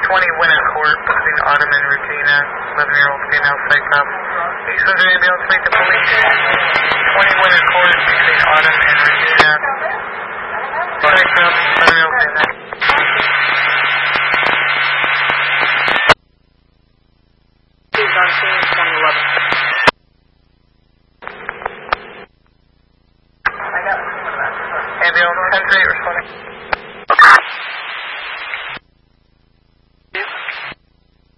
Winter Court between Autumn and Regina, 11-year-old female psycho. 600 ambulance, meet the police. 20 Winter Court between Autumn and Regina, psycho, 11-year-old female. He's on scene, 2011. Ambulance 10-3